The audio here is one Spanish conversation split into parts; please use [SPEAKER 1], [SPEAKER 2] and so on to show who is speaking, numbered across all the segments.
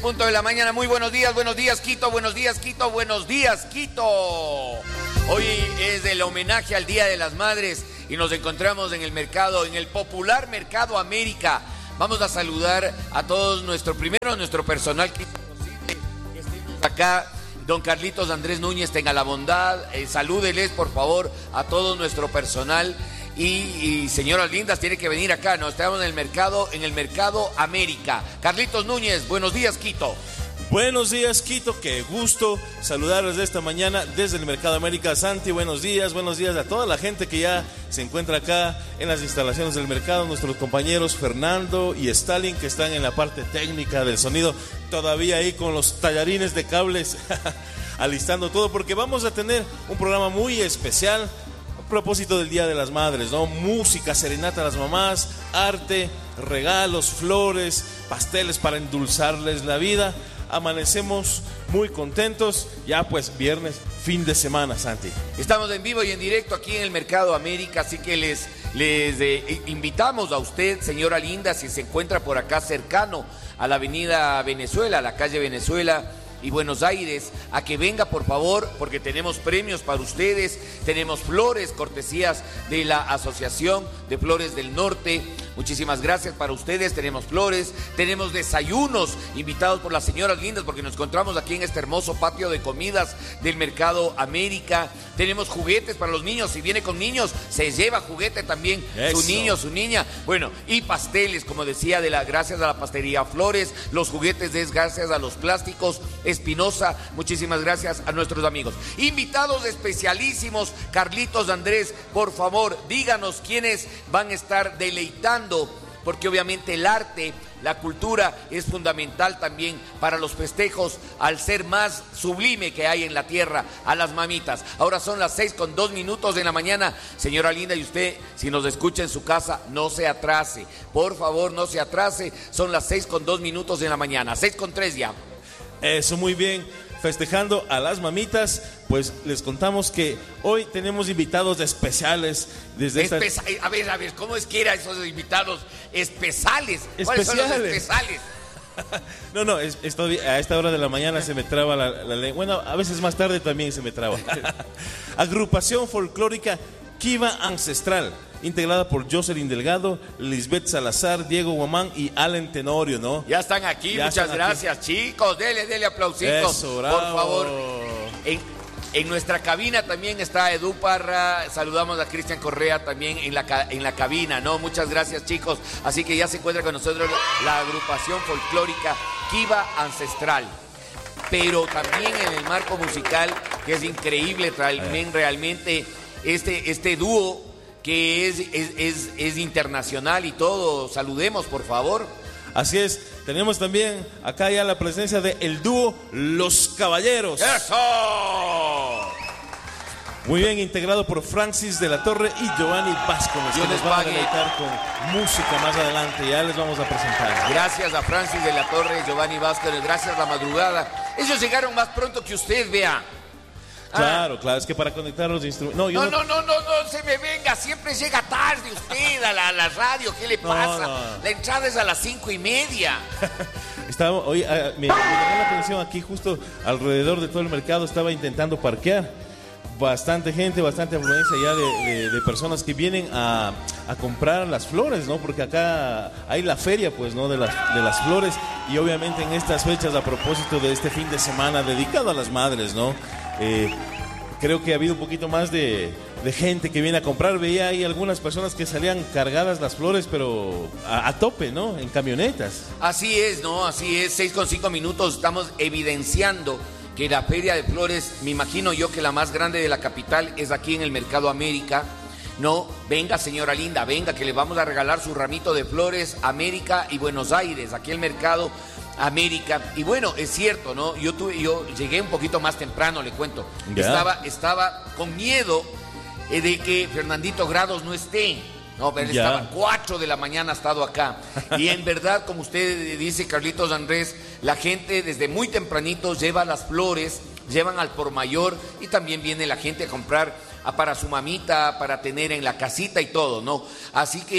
[SPEAKER 1] punto de la mañana. Muy buenos días Quito, buenos días Quito, buenos días Quito. Hoy es el homenaje al Día de las Madres y nos encontramos en el mercado, en el popular Mercado América. Vamos a saludar a todos nuestro personal que estemos acá. Don Carlitos Andrés Núñez, tenga la bondad, salúdeles por favor a todo nuestro personal. Y señoras lindas, tiene que venir acá, ¿no? Estamos en el mercado América. Carlitos Núñez, buenos días Quito.
[SPEAKER 2] Buenos días Quito, qué gusto saludarles esta mañana desde el Mercado América. Santi, buenos días a toda la gente que ya se encuentra acá en las instalaciones del mercado, nuestros compañeros Fernando y Stalin que están en la parte técnica del sonido, todavía ahí con los tallarines de cables, alistando todo, porque vamos a tener un programa muy especial a propósito del Día de las Madres, ¿no? Música, serenata a las mamás, arte, regalos, flores, pasteles para endulzarles la vida. Amanecemos muy contentos, ya pues viernes, fin de semana, Santi.
[SPEAKER 1] Estamos en vivo y en directo aquí en el Mercado América, así que les invitamos a usted, señora linda, si se encuentra por acá cercano a la avenida Venezuela, a la calle Venezuela y Buenos Aires, a que venga por favor, porque tenemos premios para ustedes, tenemos flores, cortesías de la Asociación de Flores del Norte. Muchísimas gracias para ustedes, tenemos flores, tenemos desayunos invitados por las señoras lindas porque nos encontramos aquí en este hermoso patio de comidas del Mercado América. Tenemos juguetes para los niños, si viene con niños se lleva juguete también. Eso. Su niño, su niña, bueno, y pasteles, como decía, gracias a la pastelería Flores, los juguetes es gracias a los plásticos Espinosa. Muchísimas gracias a nuestros amigos. Invitados especialísimos, Carlitos Andrés, por favor, díganos quiénes van a estar deleitando, porque obviamente el arte, la cultura es fundamental también para los festejos, al ser más sublime que hay en la tierra, a las mamitas. Ahora son las 6:02 de la mañana. Señora linda, y usted, si nos escucha en su casa, no se atrase. Por favor, no se atrase. Son las 6:02 de la mañana. 6:03 ya.
[SPEAKER 2] Eso, muy bien. Festejando a las mamitas, pues les contamos que hoy tenemos invitados especiales desde
[SPEAKER 1] A ver, ¿cómo es que eran esos invitados especiales? ¿Cuáles son los especiales?
[SPEAKER 2] No, a esta hora de la mañana se me traba la lengua. Bueno, a veces más tarde también se me traba. Agrupación folclórica Kiva Ancestral, integrada por Jocelyn Delgado, Lisbeth Salazar, Diego Guamán y Allen Tenorio, ¿no?
[SPEAKER 1] Ya están aquí, muchas gracias, chicos. Dele aplausitos.
[SPEAKER 2] Eso, bravo.
[SPEAKER 1] Por favor. En nuestra cabina también está Edu Parra. Saludamos a Cristian Correa también en la cabina, ¿no? Muchas gracias, chicos. Así que ya se encuentra con nosotros la agrupación folclórica Kiva Ancestral. Pero también en el marco musical, que es increíble, realmente este dúo que es internacional y todo. Saludemos, por favor.
[SPEAKER 2] Así es, tenemos también acá ya la presencia de el dúo Los Caballeros.
[SPEAKER 1] ¡Eso!
[SPEAKER 2] Muy bien, integrado por Francis de la Torre y Giovanni Vázquez, que nos van a deleitar con música más adelante. Ya les vamos a presentar.
[SPEAKER 1] Gracias a Francis de la Torre y Giovanni Vázquez, gracias a la madrugada. Ellos llegaron más pronto que usted, vea.
[SPEAKER 2] Claro, es que para conectar los instrumentos...
[SPEAKER 1] No se me venga, siempre llega tarde usted a la radio, ¿qué le pasa?
[SPEAKER 2] No.
[SPEAKER 1] La entrada es a las 5:30.
[SPEAKER 2] Me llamó la atención aquí justo alrededor de todo el mercado, estaba intentando parquear. Bastante gente, bastante afluencia ya de personas que vienen a comprar las flores, ¿no? Porque acá hay la feria, pues, ¿no? De las flores, y obviamente en estas fechas, a propósito de este fin de semana dedicado a las madres, ¿no? Creo que ha habido un poquito más de gente que viene a comprar. Veía ahí algunas personas que salían cargadas las flores, pero a tope, ¿no? En camionetas.
[SPEAKER 1] Así es, ¿no? Así es, 6:05. Estamos evidenciando que la Feria de Flores, me imagino yo que la más grande de la capital es aquí en el Mercado América, ¿no? Venga, señora linda, venga, que le vamos a regalar su ramito de flores, América y Buenos Aires, aquí el Mercado América. Y bueno, es cierto, ¿no? Yo llegué un poquito más temprano, le cuento. Estaba con miedo de que Fernandito Grados no esté. No, pero él estaba 4 de la mañana, ha estado acá. Y en verdad, como usted dice, Carlitos Andrés, la gente desde muy tempranito lleva las flores, llevan al por mayor, y también viene la gente a comprar para su mamita, para tener en la casita y todo, ¿no? Así que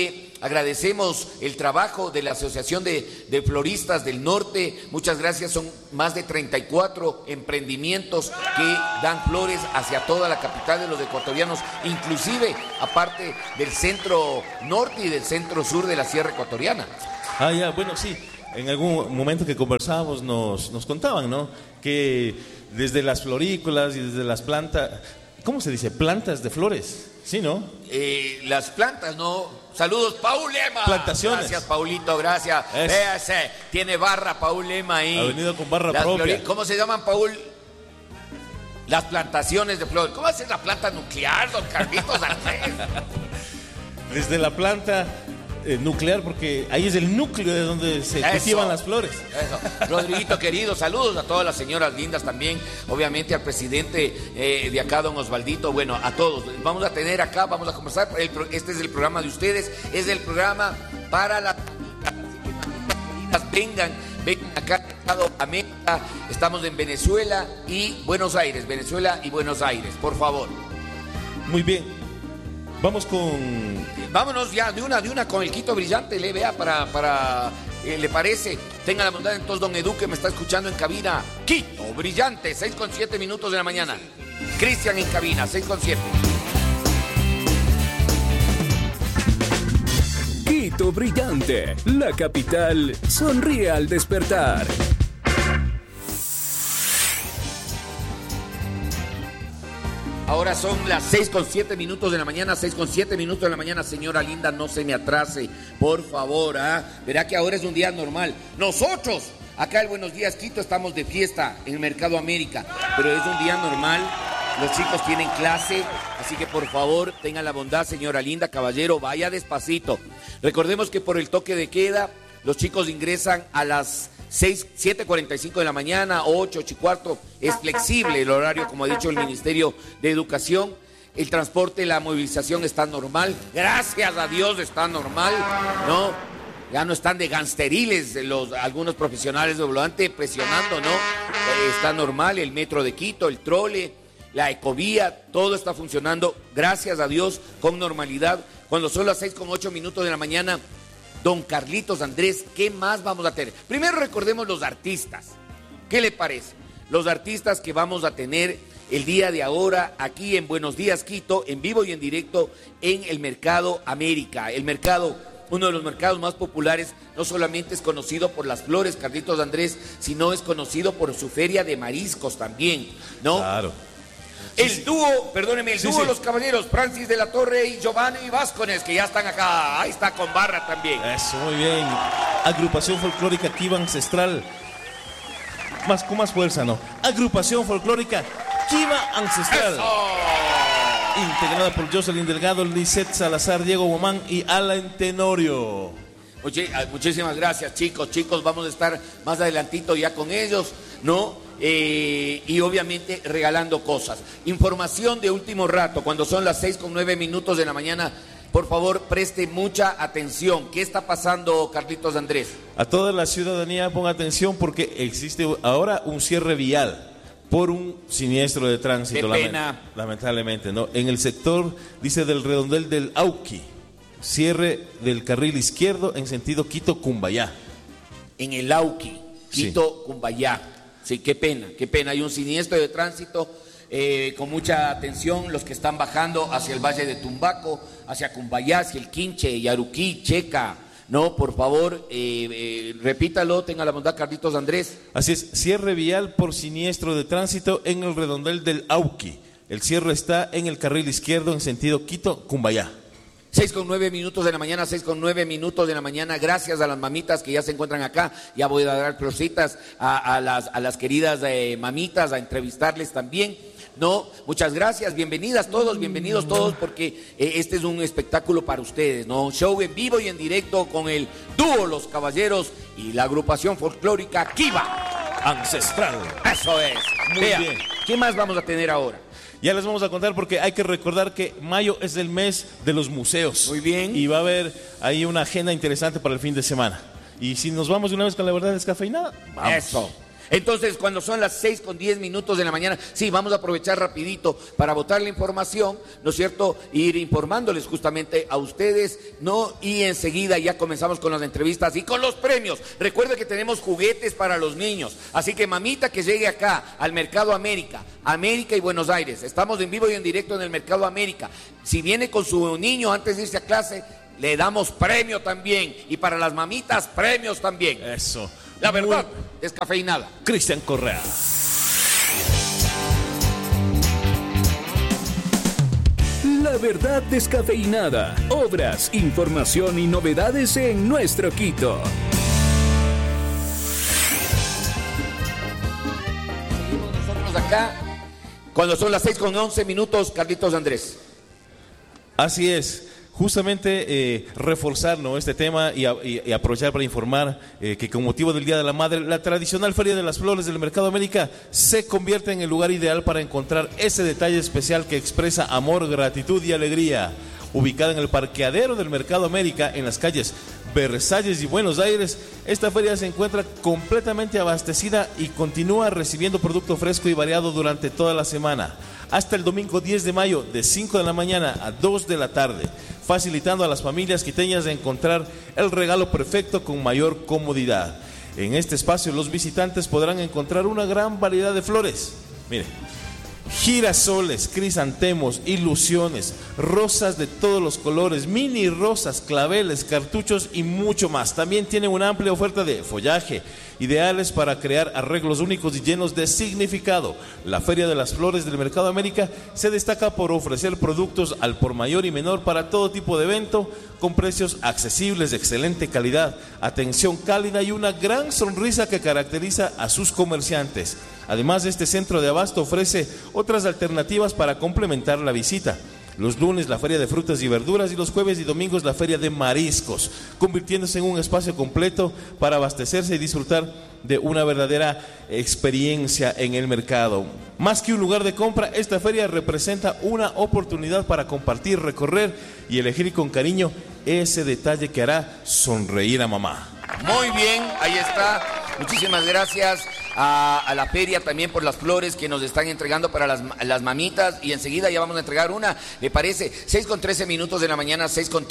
[SPEAKER 1] agradecemos el trabajo de la Asociación de Floristas del Norte. Muchas gracias, son más de 34 emprendimientos que dan flores hacia toda la capital de los ecuatorianos, inclusive aparte del centro norte y del centro sur de la Sierra Ecuatoriana.
[SPEAKER 2] Ya, bueno, sí. En algún momento que conversábamos nos contaban, ¿no? Que desde las florícolas y desde las plantas, ¿cómo se dice? Plantas de flores, ¿sí, no?
[SPEAKER 1] Las plantas, ¿no? Saludos, Paul Lema.
[SPEAKER 2] Plantaciones.
[SPEAKER 1] Gracias, Paulito, gracias. Véase, tiene barra Paul Lema ahí.
[SPEAKER 2] Ha venido con barra propia.
[SPEAKER 1] ¿Cómo se llaman, Paul? Las plantaciones de flores. ¿Cómo hace la planta nuclear, don Carlitos Artés?
[SPEAKER 2] Desde la planta nuclear, porque ahí es el núcleo de donde se cultivan las flores.
[SPEAKER 1] Eso. Rodriguito querido, saludos a todas las señoras lindas también, obviamente al presidente de acá, don Osvaldito, bueno, a todos. Vamos a tener acá, vamos a conversar, este es el programa de ustedes, es el programa para las vengan acá a América, estamos en Venezuela y Buenos Aires, por favor.
[SPEAKER 2] Muy bien.
[SPEAKER 1] Vámonos ya de una con el Quito Brillante, le vea para ¿le parece? Tenga la bondad entonces, don Edu, que me está escuchando en cabina. Quito Brillante, 6:07 minutos de la mañana. Cristian en cabina, 6:07.
[SPEAKER 3] Quito Brillante, la capital sonríe al despertar.
[SPEAKER 1] Ahora son las 6:07 minutos de la mañana, 6:07 minutos de la mañana, señora linda, no se me atrase, por favor, verá que ahora es un día normal. Nosotros, acá el Buenos Días Quito, estamos de fiesta en el Mercado América, pero es un día normal, los chicos tienen clase, así que por favor, tengan la bondad, señora linda, caballero, vaya despacito. Recordemos que por el toque de queda, los chicos ingresan a las 7:45 de la mañana, 8:15, es flexible el horario, como ha dicho el Ministerio de Educación. El transporte, la movilización está normal, gracias a Dios está normal, ¿no? Ya no están de gangsteriles algunos profesionales de volante presionando, ¿no? Está normal, el metro de Quito, el trole, la ecovía, todo está funcionando, gracias a Dios, con normalidad. Cuando son las 6:08 minutos de la mañana, don Carlitos Andrés, ¿qué más vamos a tener? Primero recordemos los artistas. ¿Qué le parece? Los artistas que vamos a tener el día de ahora aquí en Buenos Días Quito, en vivo y en directo en el Mercado América. El mercado, uno de los mercados más populares, no solamente es conocido por las flores, Carlitos Andrés, sino es conocido por su feria de mariscos también, ¿no?
[SPEAKER 2] Claro.
[SPEAKER 1] El dúo Los Caballeros, Francis de la Torre y Giovanni Vázquez, que ya están acá. Ahí está con barra también.
[SPEAKER 2] Eso, muy bien. Agrupación folclórica Kiva Ancestral. Con más fuerza, ¿no? Agrupación folclórica Kiva Ancestral.
[SPEAKER 1] ¡Eso!
[SPEAKER 2] Integrada por Jocelyn Delgado, Lisette Salazar, Diego Guamán y Alan Tenorio.
[SPEAKER 1] Oye, muchísimas gracias, chicos. Vamos a estar más adelantito ya con ellos, ¿no? Y obviamente regalando cosas. Información de último rato, cuando son las 6:09 minutos de la mañana, por favor preste mucha atención. ¿Qué está pasando, Carlitos Andrés?
[SPEAKER 2] A toda la ciudadanía ponga atención porque existe ahora un cierre vial por un siniestro de tránsito.
[SPEAKER 1] Qué pena.
[SPEAKER 2] Lamentablemente, ¿no? En el sector, dice, del redondel del Auqui, cierre del carril izquierdo en sentido Quito-Cumbayá.
[SPEAKER 1] En el Auqui, Quito-Cumbayá. Sí, qué pena. Hay un siniestro de tránsito, con mucha atención, los que están bajando hacia el Valle de Tumbaco, hacia Cumbayá, hacia el Quinche, Yaruquí, Checa, no, por favor, repítalo, tenga la bondad, Carlitos Andrés.
[SPEAKER 2] Así es, cierre vial por siniestro de tránsito en el redondel del Auqui. El cierre está en el carril izquierdo en sentido Quito-Cumbayá.
[SPEAKER 1] 6:09 minutos de la mañana, 6:09 minutos de la mañana. Gracias a las mamitas que ya se encuentran acá. Ya voy a dar prositas a las queridas mamitas, a entrevistarles también, ¿no? Muchas gracias, bienvenidos todos, porque este es un espectáculo para ustedes, ¿no? Show en vivo y en directo con el dúo Los Caballeros y la agrupación folclórica Kiva
[SPEAKER 2] Ancestral.
[SPEAKER 1] Eso es.
[SPEAKER 2] Muy
[SPEAKER 1] Vea,
[SPEAKER 2] bien.
[SPEAKER 1] ¿qué más vamos a tener ahora?
[SPEAKER 2] Ya les vamos a contar porque hay que recordar que mayo es el mes de los museos.
[SPEAKER 1] Muy bien.
[SPEAKER 2] Y va a haber ahí una agenda interesante para el fin de semana. Y si nos vamos de una vez con la verdad descafeinada, vamos.
[SPEAKER 1] Eso. Entonces, cuando son las 6:10 de la mañana, sí, vamos a aprovechar rapidito para botar la información, ¿no es cierto? Ir informándoles justamente a ustedes, ¿no? Y enseguida ya comenzamos con las entrevistas y con los premios. Recuerde que tenemos juguetes para los niños, así que mamita que llegue acá al Mercado América y Buenos Aires, estamos en vivo y en directo en el Mercado América. Si viene con su niño antes de irse a clase, le damos premio también, y para las mamitas, premios también.
[SPEAKER 2] Eso.
[SPEAKER 1] La verdad, descafeinada.
[SPEAKER 2] Cristian Correa.
[SPEAKER 3] La verdad descafeinada. Obras, información y novedades en nuestro Quito.
[SPEAKER 1] Seguimos nosotros acá cuando son las 6:11, Carlitos Andrés.
[SPEAKER 2] Así es. Justamente reforzar, ¿no?, este tema y aprovechar para informar que con motivo del Día de la Madre, la tradicional Feria de las Flores del Mercado América se convierte en el lugar ideal para encontrar ese detalle especial que expresa amor, gratitud y alegría. Ubicada en el parqueadero del Mercado América, en las calles Versalles y Buenos Aires, esta feria se encuentra completamente abastecida y continúa recibiendo producto fresco y variado durante toda la semana, hasta el domingo 10 de mayo de 5 de la mañana a 2 de la tarde, facilitando a las familias quiteñas de encontrar el regalo perfecto con mayor comodidad. En este espacio los visitantes podrán encontrar una gran variedad de flores. Mire, girasoles, crisantemos, ilusiones, rosas de todos los colores, mini rosas, claveles, cartuchos y mucho más. También tiene una amplia oferta de follaje, ideales para crear arreglos únicos y llenos de significado. La Feria de las Flores del Mercado América se destaca por ofrecer productos al por mayor y menor para todo tipo de evento, con precios accesibles, de excelente calidad, atención cálida y una gran sonrisa que caracteriza a sus comerciantes. Además, este centro de abasto ofrece otras alternativas para complementar la visita. Los lunes la Feria de Frutas y Verduras y los jueves y domingos la Feria de Mariscos, convirtiéndose en un espacio completo para abastecerse y disfrutar de una verdadera experiencia en el mercado. Más que un lugar de compra, esta feria representa una oportunidad para compartir, recorrer y elegir con cariño ese detalle que hará sonreír a mamá.
[SPEAKER 1] Muy bien, ahí está. Muchísimas gracias a la feria también por las flores que nos están entregando para las mamitas, y enseguida ya vamos a entregar una, ¿le parece? 6:13 de la mañana,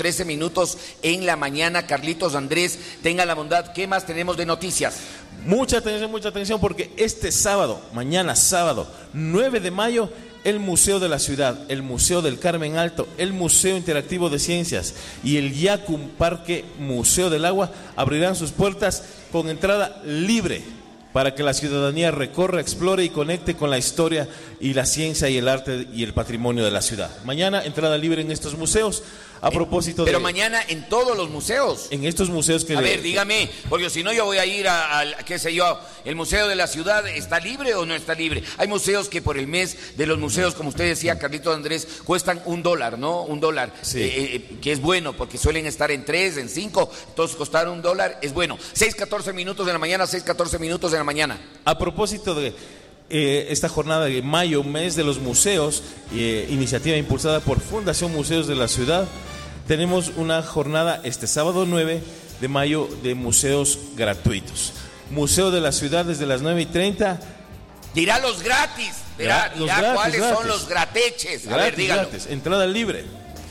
[SPEAKER 1] 6:13 en la mañana. Carlitos Andrés, tenga la bondad, ¿qué más tenemos de noticias?
[SPEAKER 2] Mucha atención, porque este sábado, mañana sábado, 9 de mayo, el Museo de la Ciudad, el Museo del Carmen Alto, el Museo Interactivo de Ciencias y el Yacum Parque Museo del Agua abrirán sus puertas con entrada libre para que la ciudadanía recorra, explore y conecte con la historia y la ciencia y el arte y el patrimonio de la ciudad. Mañana entrada libre en estos museos. A propósito
[SPEAKER 1] pero mañana en todos los museos.
[SPEAKER 2] En estos museos que...
[SPEAKER 1] A ver, dígame, porque si no yo voy a ir al, qué sé yo, el Museo de la Ciudad, ¿está libre o no está libre? Hay museos que por el mes de los museos, como usted decía, Carlitos Andrés, cuestan $1, ¿no? $1, sí. Que es bueno, porque suelen estar en 3, en 5, entonces costar $1 es bueno. 6:14 de la mañana, 6:14 de la mañana.
[SPEAKER 2] A propósito de... esta jornada de mayo, mes de los museos, iniciativa impulsada por Fundación Museos de la Ciudad, tenemos una jornada este sábado 9 de mayo de museos gratuitos. Museo de la Ciudad desde las 9:30.
[SPEAKER 1] Dirá los gratis, dirá cuáles son los grateches. A ver, dígalo.
[SPEAKER 2] Gratis, entrada libre.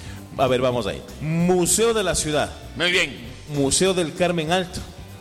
[SPEAKER 2] A ver, vamos ahí. Museo de la Ciudad.
[SPEAKER 1] Muy bien.
[SPEAKER 2] Museo del Carmen Alto,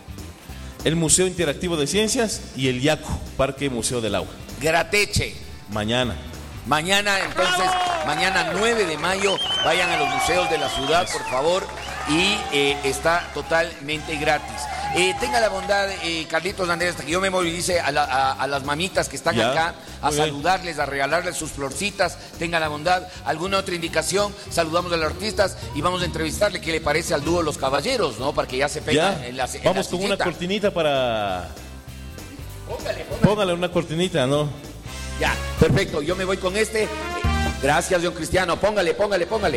[SPEAKER 2] el Museo Interactivo de Ciencias y el Yacu Parque Museo del Agua.
[SPEAKER 1] Grateche.
[SPEAKER 2] Mañana,
[SPEAKER 1] entonces, mañana 9 de mayo, vayan a los museos de la ciudad, por favor, y está totalmente gratis. Tenga la bondad, Carlitos Andrés, hasta que yo me movilice a las mamitas que están acá, a saludarles, a regalarles sus florcitas. Tenga la bondad. ¿Alguna otra indicación? Saludamos a los artistas y vamos a entrevistarle qué le parece al dúo Los Caballeros, ¿no? Para que ya se pegue en la
[SPEAKER 2] vamos con una cortinita para... Póngale una cortinita, ¿no?
[SPEAKER 1] Ya, perfecto, yo me voy con este. Gracias, don Cristiano, póngale.
[SPEAKER 2] Vamos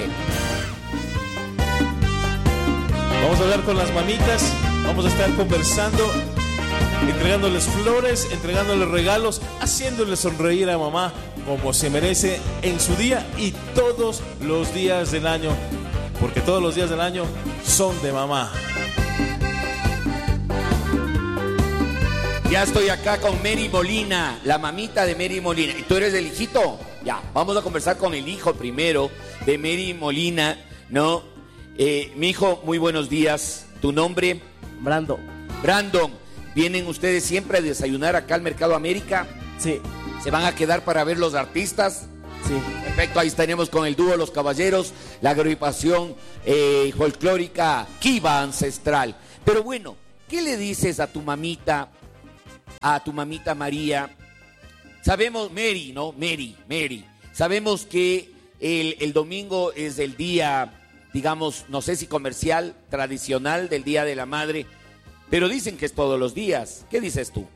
[SPEAKER 2] a hablar con las mamitas, vamos a estar conversando, entregándoles flores, entregándoles regalos, haciéndoles sonreír a mamá como se merece en su día y todos los días del año, porque todos los días del año son de mamá.
[SPEAKER 1] Ya estoy acá con Mary Molina, la mamita de Mary Molina. ¿Y tú eres el hijito? Ya, vamos a conversar con el hijo primero de Mary Molina, ¿no? Mi hijo, muy buenos días. ¿Tu nombre?
[SPEAKER 4] Brandon.
[SPEAKER 1] Brandon, ¿vienen ustedes siempre a desayunar acá al Mercado América?
[SPEAKER 4] Sí.
[SPEAKER 1] ¿Se van a quedar para ver los artistas?
[SPEAKER 4] Sí.
[SPEAKER 1] Perfecto, ahí tenemos con el dúo Los Caballeros, la agrupación folclórica Kiva Ancestral. Pero bueno, ¿qué le dices a tu mamita María? Sabemos, Mary, ¿no? Mary. Sabemos que el domingo es el día, digamos, no sé si comercial, tradicional del Día de la Madre, pero dicen que es todos los días. ¿Qué dices tú?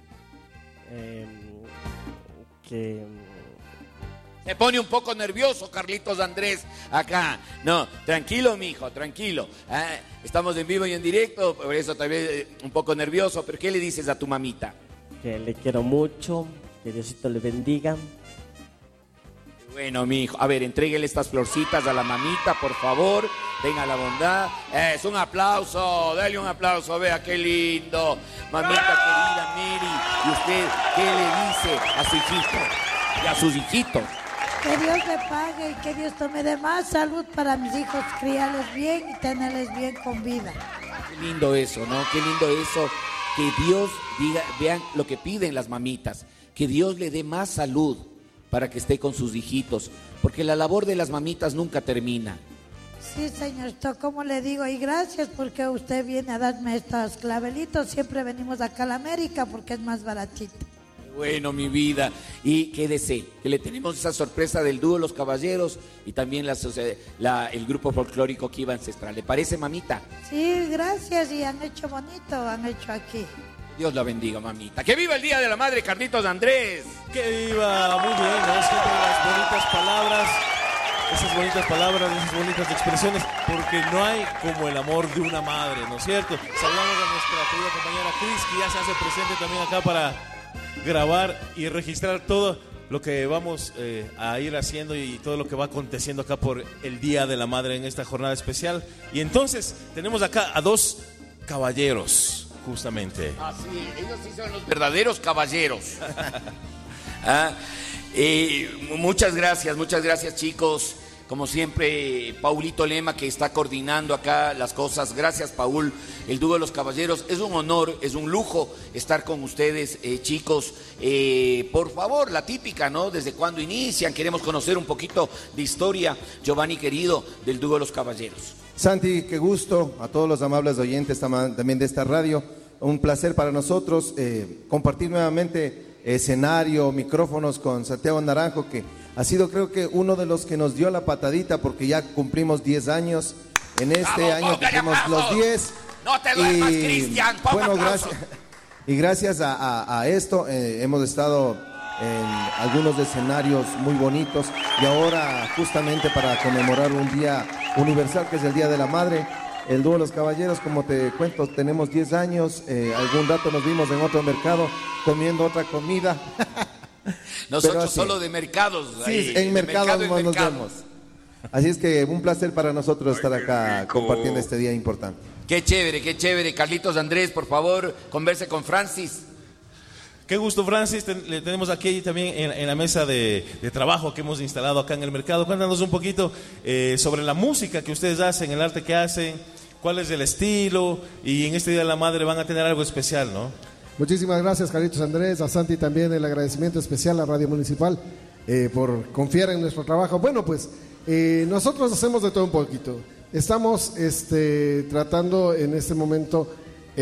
[SPEAKER 1] Se pone un poco nervioso Carlitos Andrés acá. No, tranquilo, mijo, tranquilo. Estamos en vivo y en directo, por eso tal vez un poco nervioso, pero ¿qué le dices a tu mamita?
[SPEAKER 4] Que le quiero mucho, que Diosito le bendiga.
[SPEAKER 1] Bueno, mijo, a ver, entréguele estas florcitas a la mamita, por favor. Tenga la bondad. Es un aplauso, dale un aplauso, vea qué lindo. Mamita querida Mary, ¿y usted qué le dice a su hijito y a sus hijitos?
[SPEAKER 5] Que Dios me pague y que Dios me dé más salud para mis hijos, criarles bien y tenerles bien con vida.
[SPEAKER 1] Qué lindo eso, ¿no? Qué lindo eso. Que Dios diga, vean lo que piden las mamitas, que Dios le dé más salud para que esté con sus hijitos, porque la labor de las mamitas nunca termina.
[SPEAKER 5] Sí, señorito, como le digo, y gracias porque usted viene a darme estos clavelitos, siempre venimos acá a la América porque es más baratito.
[SPEAKER 1] Bueno, mi vida, y quédese, que le tenemos esa sorpresa del dúo Los Caballeros y también el grupo folclórico Kiva Ancestral. ¿Le parece, mamita?
[SPEAKER 5] Sí, gracias, y han hecho bonito, han hecho aquí.
[SPEAKER 1] Dios la bendiga, mamita. ¡Que viva el Día de la Madre, Carlitos Andrés!
[SPEAKER 2] ¡Que viva! Muy bien, ¿no? Siempre las bonitas palabras, esas bonitas expresiones, porque no hay como el amor de una madre, ¿no es cierto? Saludamos a nuestra querida compañera Cris, que ya se hace presente también acá para grabar y registrar todo lo que vamos a ir haciendo y todo lo que va aconteciendo acá por el Día de la Madre en esta jornada especial. Y entonces tenemos acá a dos caballeros, justamente.
[SPEAKER 1] Sí, ellos sí son los verdaderos caballeros. Muchas gracias, chicos. Como siempre, Paulito Lema, que está coordinando acá las cosas. Gracias, Paul. El dúo de Los Caballeros. Es un honor, es un lujo estar con ustedes, chicos. Por favor, la típica, ¿no? ¿Desde cuándo inician? Queremos conocer un poquito de historia, Giovanni querido, del dúo de Los Caballeros.
[SPEAKER 6] Santi, qué gusto. A todos los amables oyentes también de esta radio. Un placer para nosotros compartir nuevamente escenario, micrófonos con Santiago Naranjo, que ha sido, creo que, uno de los que nos dio la patadita, porque ya cumplimos 10 años. En este año cumplimos los 10.
[SPEAKER 1] No te duermas, Cristian.
[SPEAKER 6] Bueno, gracias a esto hemos estado en algunos escenarios muy bonitos, y ahora, justamente para conmemorar un día universal que es el Día de la Madre, el dúo Los Caballeros, como te cuento, tenemos 10 años. Algún rato nos vimos en otro mercado comiendo otra comida.
[SPEAKER 1] Nosotros solo de mercados.
[SPEAKER 6] Sí,
[SPEAKER 1] ahí,
[SPEAKER 6] en mercados nos vemos. Así es que un placer para nosotros estar acá compartiendo este día importante.
[SPEAKER 1] Qué chévere. Carlitos Andrés, por favor, converse con Francis.
[SPEAKER 2] Qué gusto, Francis. Le tenemos aquí también en la mesa de trabajo que hemos instalado acá en el mercado. Cuéntanos un poquito sobre la música que ustedes hacen, el arte que hacen, cuál es el estilo, y en este Día de la Madre van a tener algo especial, ¿no?
[SPEAKER 7] Muchísimas gracias, Carlitos Andrés, a Santi también el agradecimiento especial a Radio Municipal por confiar en nuestro trabajo. Bueno, pues nosotros hacemos de todo un poquito. Estamos tratando en este momento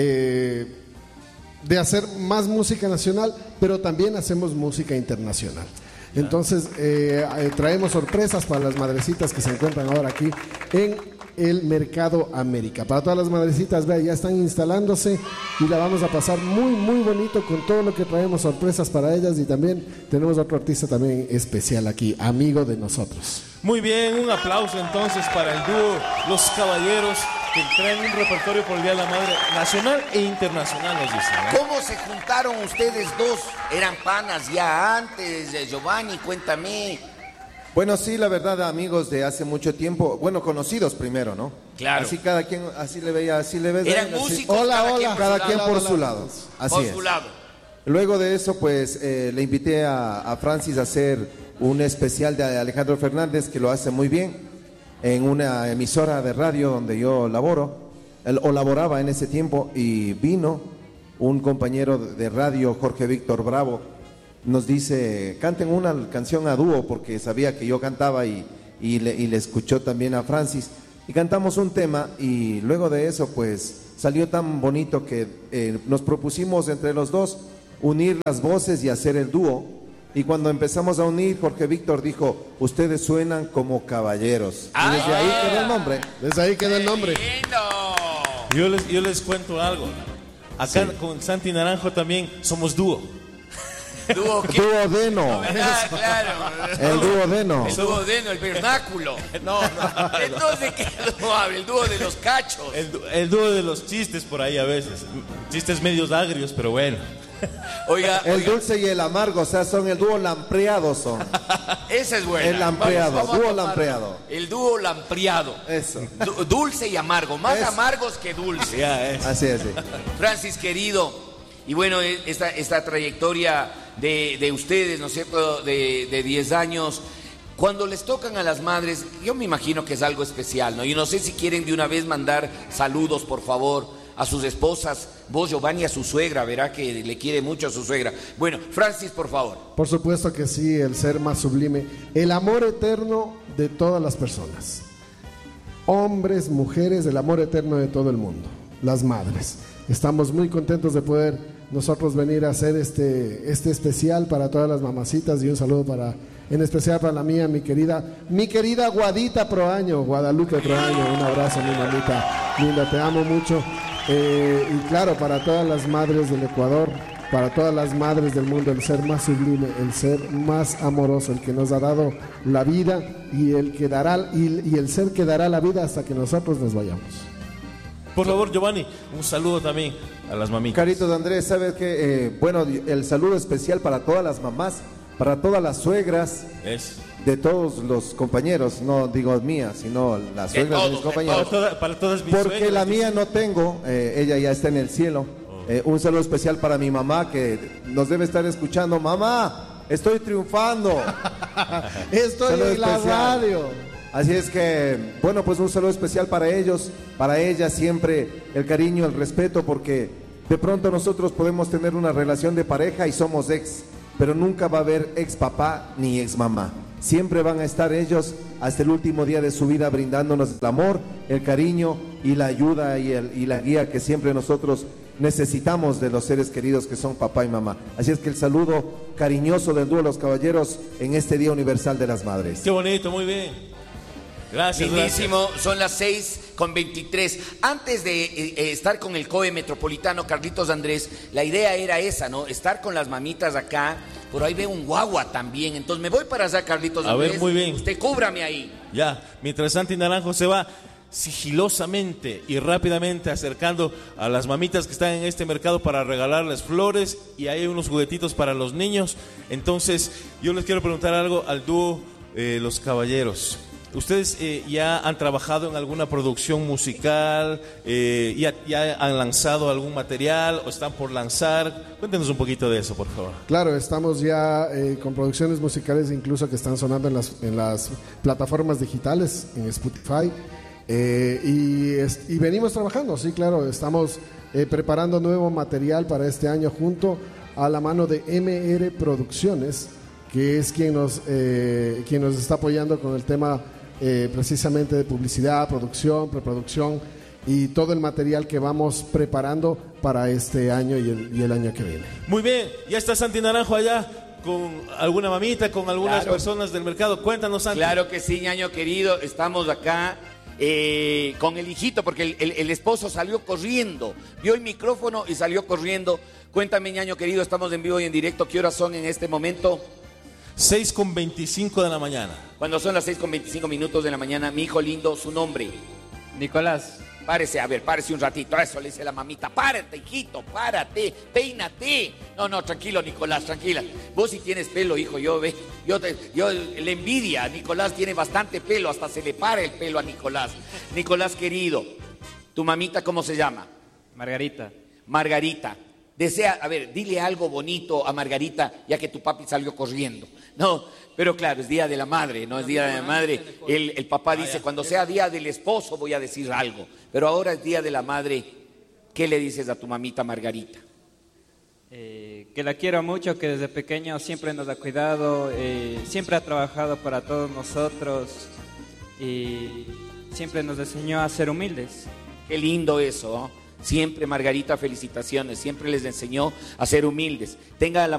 [SPEAKER 7] de hacer más música nacional, pero también hacemos música internacional. Entonces traemos sorpresas para las madrecitas que se encuentran ahora aquí en el Mercado América. Para todas las madrecitas, vea, ya están instalándose y la vamos a pasar muy, muy bonito con todo lo que traemos, sorpresas para ellas, y también tenemos otro artista también especial aquí, amigo de nosotros.
[SPEAKER 2] Muy bien, un aplauso entonces para el dúo Los Caballeros, que traen un repertorio por el Día de la Madre nacional e internacional, nos dicen, ¿no?
[SPEAKER 1] ¿Cómo se juntaron ustedes dos? ¿Eran panas ya antes? Giovanni, cuéntame.
[SPEAKER 6] Bueno, sí, la verdad, amigos de hace mucho tiempo, bueno, conocidos primero, ¿no?
[SPEAKER 1] Claro.
[SPEAKER 6] Así cada quien, así le veía, así le ves.
[SPEAKER 1] Eran
[SPEAKER 6] así.
[SPEAKER 1] músicos,
[SPEAKER 6] Hola, cada quien por su lado. Así
[SPEAKER 1] por
[SPEAKER 6] es.
[SPEAKER 1] su lado.
[SPEAKER 6] Luego de eso, pues le invité a Francis a hacer un especial de Alejandro Fernández, que lo hace muy bien, en una emisora de radio donde yo laboraba en ese tiempo, y vino un compañero de radio, Jorge Víctor Bravo, nos dice, canten una canción a dúo, porque sabía que yo cantaba y le escuchó también a Francis, y cantamos un tema, y luego de eso pues salió tan bonito que nos propusimos entre los dos unir las voces y hacer el dúo, y cuando empezamos a unir, Jorge Víctor dijo, ustedes suenan como caballeros, y desde ahí quedó el nombre.
[SPEAKER 7] Desde ahí quedó el nombre.
[SPEAKER 2] Yo les cuento algo. Acá con Santi Naranjo también somos dúo.
[SPEAKER 1] ¿Dúo qué?
[SPEAKER 6] Duodeno.
[SPEAKER 1] Claro.
[SPEAKER 6] El duodeno.
[SPEAKER 1] El duodeno, el vernáculo.
[SPEAKER 2] No.
[SPEAKER 1] Entonces, ¿qué dúo habla? El dúo de los cachos.
[SPEAKER 2] El dúo de los chistes por ahí a veces. Chistes medios agrios, pero bueno.
[SPEAKER 1] Oiga,
[SPEAKER 6] Dulce y el amargo, o sea, son el dúo lampreado son.
[SPEAKER 1] Esa es buena.
[SPEAKER 6] El lampreado,
[SPEAKER 1] Vamos a
[SPEAKER 6] dúo
[SPEAKER 1] tomarlo.
[SPEAKER 6] lampreado.
[SPEAKER 1] El dúo lampreado.
[SPEAKER 6] Eso.
[SPEAKER 1] Dulce y amargo, más
[SPEAKER 6] Eso.
[SPEAKER 1] amargos que dulce.
[SPEAKER 6] Así es.
[SPEAKER 1] Francis, querido, y bueno, esta trayectoria de ustedes, ¿no es cierto?, de 10 años, cuando les tocan a las madres, yo me imagino que es algo especial, ¿no? Y no sé si quieren de una vez mandar saludos, por favor, a sus esposas, vos, Giovanni, a su suegra, verá que le quiere mucho a su suegra. Bueno, Francis, por favor.
[SPEAKER 7] Por supuesto que sí, el ser más sublime, el amor eterno de todas las personas. Hombres, mujeres, el amor eterno de todo el mundo, las madres. Estamos muy contentos de poder nosotros venir a hacer este especial para todas las mamacitas, y un saludo en especial para la mía, mi querida Guadita Proaño, Guadalupe Proaño. Un abrazo, mi mamita linda, te amo mucho. Y claro, para todas las madres del Ecuador, para todas las madres del mundo, el ser más sublime, el ser más amoroso, el que nos ha dado la vida y el que dará y el ser que dará la vida hasta que nosotros nos vayamos.
[SPEAKER 2] Por favor, Giovanni, un saludo también a las mamitas.
[SPEAKER 6] Caritos de Andrés, ¿sabes qué? Bueno, el saludo especial para todas las mamás, para todas las suegras de todos los compañeros, no digo mías, sino las suegras de mis compañeros.
[SPEAKER 2] Para todas mis
[SPEAKER 6] Porque
[SPEAKER 2] suegras,
[SPEAKER 6] la mía no tengo, ella ya está en el cielo. Un saludo especial para mi mamá, que nos debe estar escuchando. Mamá, estoy triunfando.
[SPEAKER 7] Estoy en la radio.
[SPEAKER 6] Así es que, bueno, pues un saludo especial para ellos, para ellas, siempre el cariño, el respeto, porque de pronto nosotros podemos tener una relación de pareja y somos ex, pero nunca va a haber ex papá ni ex mamá. Siempre van a estar ellos hasta el último día de su vida brindándonos el amor, el cariño y la ayuda y la guía que siempre nosotros necesitamos de los seres queridos que son papá y mamá. Así es que el saludo cariñoso del dúo Los Caballeros en este Día Universal de las Madres.
[SPEAKER 2] Qué bonito, muy bien. Gracias.
[SPEAKER 1] Lindísimo, son las 6:23. Antes de estar con el COE Metropolitano, Carlitos Andrés, la idea era esa, ¿no? Estar con las mamitas acá. Por ahí veo un guagua también. Entonces me voy para allá, Carlitos Andrés.
[SPEAKER 2] A ver, muy bien.
[SPEAKER 1] Usted cúbrame ahí.
[SPEAKER 2] Ya, mientras Santi Naranjo se va sigilosamente y rápidamente acercando a las mamitas que están en este mercado para regalarles flores, y hay unos juguetitos para los niños. Entonces, yo les quiero preguntar algo al dúo Los Caballeros. ¿Ustedes ya han trabajado en alguna producción musical? ¿Ya han lanzado algún material o están por lanzar? Cuéntenos un poquito de eso, por favor.
[SPEAKER 7] Claro, estamos ya con producciones musicales incluso que están sonando en las plataformas digitales, en Spotify. Y venimos trabajando, sí, claro, estamos preparando nuevo material para este año junto a la mano de MR Producciones, que es quien nos está apoyando con el tema precisamente de publicidad, producción, preproducción y todo el material que vamos preparando para este año y el año que viene.
[SPEAKER 2] Muy bien, ya está Santi Naranjo allá con alguna mamita, con algunas personas del mercado. Cuéntanos, Santi.
[SPEAKER 1] Claro que sí, ñaño querido, estamos acá con el hijito, porque el esposo salió corriendo, vio el micrófono y salió corriendo. Cuéntame, ñaño querido, estamos en vivo y en directo. ¿Qué horas son en este momento?
[SPEAKER 2] 6:25 de la mañana.
[SPEAKER 1] Cuando son las 6:25 de la mañana, mi hijo lindo, su nombre.
[SPEAKER 8] Nicolás.
[SPEAKER 1] Párese un ratito. Eso le dice la mamita. Párate, hijito, párate, peínate. No, tranquilo, Nicolás, tranquila. Vos sí tienes pelo, hijo, yo le envidia. Nicolás tiene bastante pelo, hasta se le para el pelo a Nicolás. Nicolás, querido, ¿tu mamita cómo se llama?
[SPEAKER 8] Margarita.
[SPEAKER 1] Margarita. Desea, a ver, dile algo bonito a Margarita, ya que tu papi salió corriendo. No, pero claro, es Día de la Madre, no es Día de la Madre. El papá dice, cuando sea Día del Esposo voy a decir algo. Pero ahora es Día de la Madre. ¿Qué le dices a tu mamita Margarita?
[SPEAKER 8] Que la quiero mucho, que desde pequeño siempre nos ha cuidado, siempre ha trabajado para todos nosotros y siempre nos enseñó a ser humildes.
[SPEAKER 1] Qué lindo eso, ¿no? Siempre, Margarita, felicitaciones. Siempre les enseñó a ser humildes. Tenga la